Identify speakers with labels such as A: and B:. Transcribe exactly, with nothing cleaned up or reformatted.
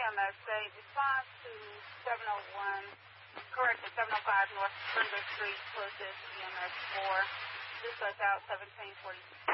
A: M S A, response to seven oh one, correction, seven oh five North Springbrook Street, closest E M S four. Dispatch out seventeen forty-six.